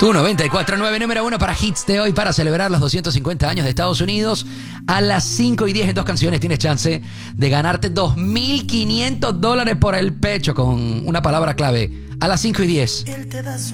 Tu 94.9, número 1 para hits de hoy, para celebrar los 250 años de Estados Unidos. A las 5:10 en 2 canciones tienes chance de ganarte $2.500 por el pecho con una palabra clave. A las 5:10.